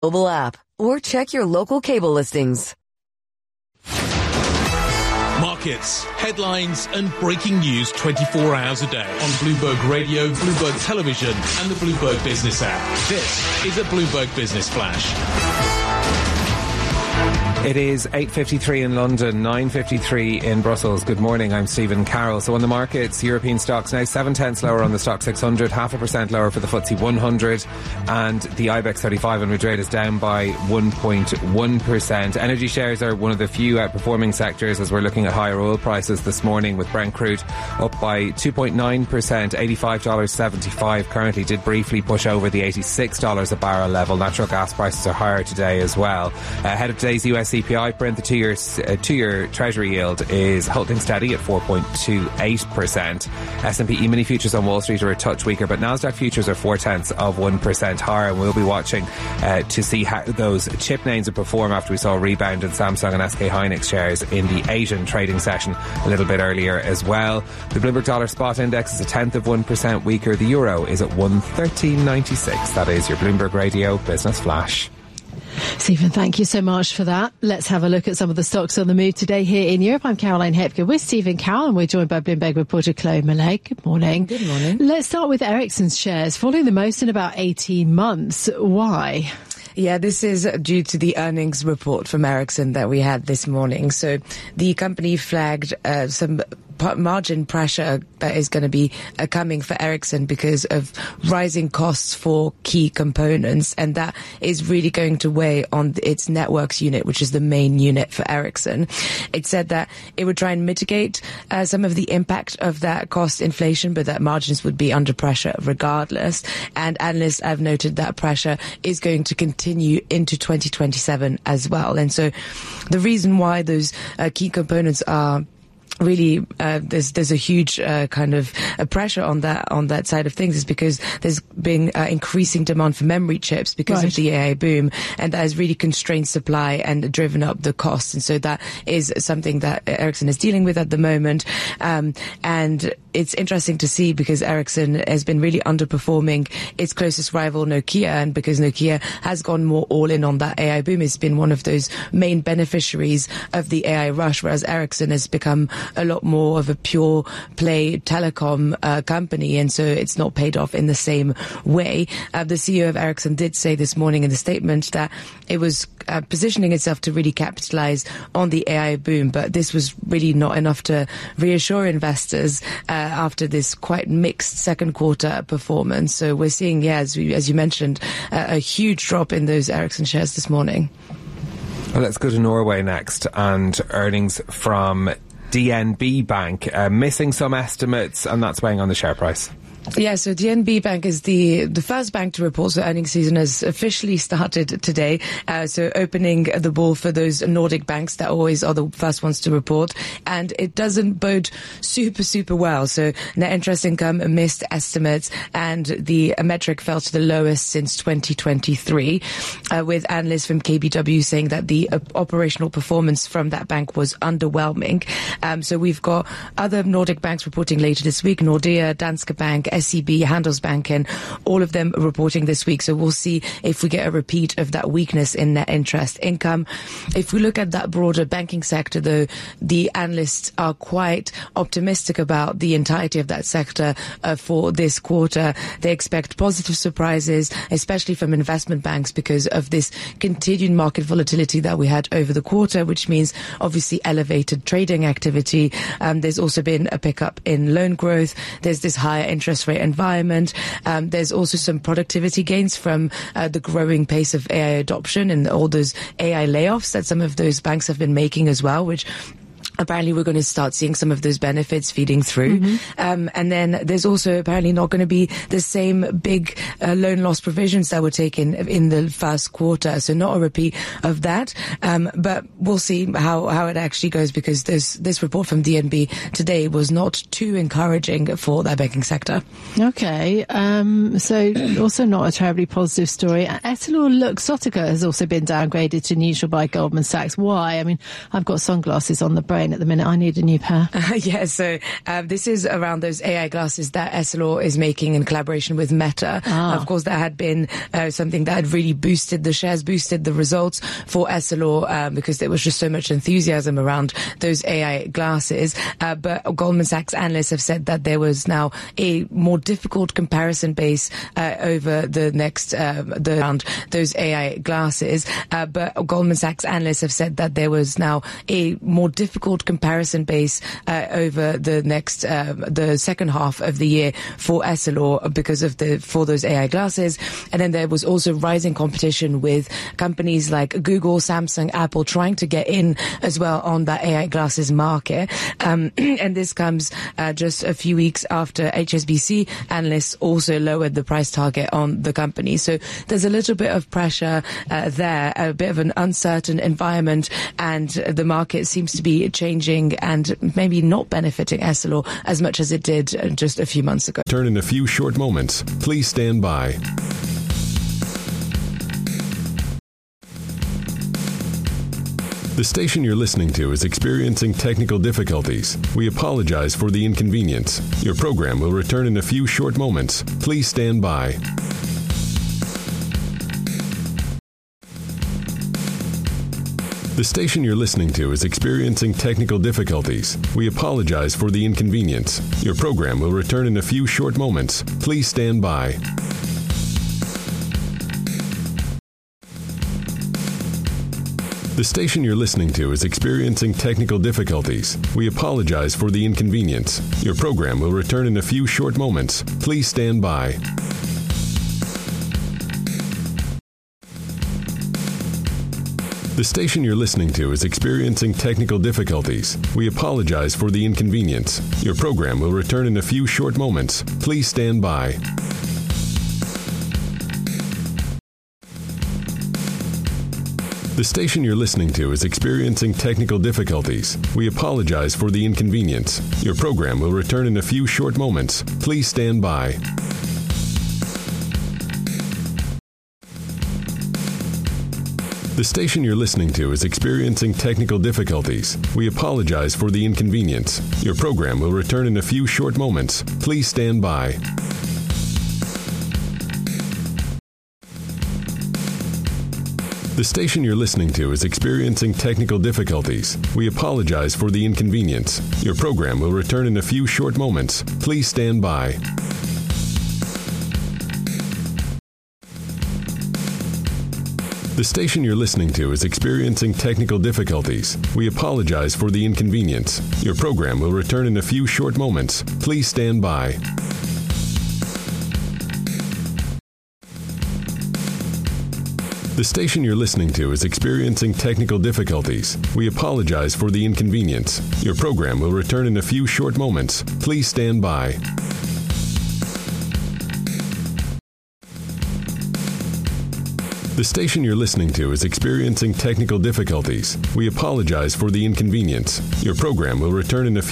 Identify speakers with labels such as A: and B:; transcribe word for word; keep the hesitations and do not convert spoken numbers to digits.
A: mobile app or check your local cable listings.
B: Markets, headlines and breaking news twenty-four hours a day on Bloomberg Radio, Bloomberg Television and the Bloomberg Business app. This is a Bloomberg Business Flash.
C: It is eight fifty-three in London, nine fifty-three in Brussels. Good morning, I'm Stephen Carroll. So on the markets, European stocks now seven tenths lower on the stock six hundred, half a percent lower for the F T S E one hundred, and the IBEX thirty-five in Madrid is down by one point one percent. Energy shares are one of the few outperforming sectors as we're looking at higher oil prices this morning, with Brent crude up by two point nine percent, eighty-five dollars seventy-five. Currently did briefly push over the eighty-six dollars a barrel level. Natural gas prices are higher today as well. Ahead of today's U S C P I print, the two-year uh, two-year Treasury yield is holding steady at four point two eight percent. S and P E-mini futures on Wall Street are a touch weaker, but Nasdaq futures are four tenths of one percent higher, and we'll be watching uh, to see how those chip names will perform after we saw a rebound in Samsung and S K Hynix shares in the Asian trading session a little bit earlier as well. The Bloomberg Dollar Spot Index is a tenth of one percent weaker. The euro is at one thirteen ninety-six. That is your Bloomberg Radio Business Flash.
D: Stephen, thank you so much for that. Let's have a look at some of the stocks on the move today here in Europe. I'm Caroline Hepker with Stephen Carroll, and we're joined by Bloomberg reporter Chloe Millay. Good morning.
E: Good morning.
D: Let's start with Ericsson's shares, falling the most in about eighteen months. Why?
E: Yeah, this is due to the earnings report from Ericsson that we had this morning. So the company flagged uh, some margin pressure that is going to be uh, coming for Ericsson because of rising costs for key components, and that is really going to weigh on its networks unit, which is the main unit for Ericsson. It said that it would try and mitigate uh, some of the impact of that cost inflation, but that margins would be under pressure regardless. And analysts have noted that pressure is going to continue into twenty twenty-seven as well. And so the reason why those uh, key components are really uh, there's there's a huge uh, kind of uh, pressure on that on that side of things is because there's been uh, increasing demand for memory chips because right. of the A I boom, and that has really constrained supply and driven up the costs. And so that is something that Ericsson is dealing with at the moment. Um, and it's interesting to see because Ericsson has been really underperforming its closest rival Nokia, and because Nokia has gone more all in on that A I boom, it's been one of those main beneficiaries of the A I rush, whereas Ericsson has become a lot more of a pure play telecom uh, company, and so it's not paid off in the same way. Uh, the C E O of Ericsson did say this morning in the statement that it was uh, positioning itself to really capitalize on the A I boom, but this was really not enough to reassure investors uh, after this quite mixed second quarter performance. So we're seeing, yeah, as, we, as you mentioned, uh, a huge drop in those Ericsson shares this morning.
C: Well, let's go to Norway next, and earnings from D N B Bank, uh, missing some estimates, and that's weighing on the share price.
E: Yeah, so D N B Bank is the the first bank to report. So earnings season has officially started today. Uh, so opening the ball for those Nordic banks that always are the first ones to report. And it doesn't bode super, super well. So net interest income missed estimates, and the metric fell to the lowest since twenty twenty-three, uh, with analysts from K B W saying that the uh, operational performance from that bank was underwhelming. Um, so we've got other Nordic banks reporting later this week: Nordea, Danske Bank, S E B, Handelsbanken, all of them reporting this week. So we'll see if we get a repeat of that weakness in net interest income. If we look at that broader banking sector, though, the analysts are quite optimistic about the entirety of that sector uh, for this quarter. They expect positive surprises, especially from investment banks, because of this continued market volatility that we had over the quarter, which means obviously elevated trading activity. Um, there's also been a pickup in loan growth. There's this higher interest rate environment. Um, there's also some productivity gains from uh, the growing pace of A I adoption and all those A I layoffs that some of those banks have been making as well, which apparently we're going to start seeing some of those benefits feeding through. Mm-hmm. Um, and then there's also apparently not going to be the same big uh, loan loss provisions that were taken in the first quarter. So not a repeat of that. Um, but we'll see how, how it actually goes, because this, this report from D N B today was not too encouraging for that banking sector.
D: Okay. Um, so also not a terribly positive story. EssilorLuxottica has also been downgraded to neutral by Goldman Sachs. Why? I mean, I've got sunglasses on the brain. brain at the minute. I need a new pair.
E: Uh, yeah, so uh, this is around those A I glasses that Essilor is making in collaboration with Meta.
D: Ah.
E: Of course, that had been uh, something that had really boosted the shares, boosted the results for Essilor um, because there was just so much enthusiasm around those A I glasses. Uh, but Goldman Sachs analysts have said that there was now a more difficult comparison base uh, over the next um, the around those A I glasses. Uh, but Goldman Sachs analysts have said that there was now a more difficult comparison base uh, over the next um, the second half of the year for Essilor because of the for those A I glasses. And then there was also rising competition with companies like Google, Samsung, Apple trying to get in as well on that A I glasses market. Um, and this comes uh, just a few weeks after H S B C analysts also lowered the price target on the company. So there's a little bit of pressure uh, there, a bit of an uncertain environment, and the market seems to be changing and maybe not benefiting Essilor as much as it did just a few months ago.
F: Turn in a few short moments. Please stand by. The station you're listening to is experiencing technical difficulties. We apologize for the inconvenience. Your program will return in a few short moments. Please stand by. The station you're listening to is experiencing technical difficulties. We apologize for the inconvenience. Your program will return in a few short moments. Please stand by. The station you're listening to is experiencing technical difficulties. We apologize for the inconvenience. Your program will return in a few short moments. Please stand by. The station you're listening to is experiencing technical difficulties. We apologize for the inconvenience. Your program will return in a few short moments. Please stand by. The station you're listening to is experiencing technical difficulties. We apologize for the inconvenience. Your program will return in a few short moments. Please stand by. The station you're listening to is experiencing technical difficulties. We apologize for the inconvenience. Your program will return in a few short moments. Please stand by. The station you're listening to is experiencing technical difficulties. We apologize for the inconvenience. Your program will return in a few short moments. Please stand by. The station you're listening to is experiencing technical difficulties. We apologize for the inconvenience. Your program will return in a few short moments. Please stand by. The station you're listening to is experiencing technical difficulties. We apologize for the inconvenience. Your program will return in a few short moments. Please stand by. The station you're listening to is experiencing technical difficulties. We apologize for the inconvenience. Your program will return in a few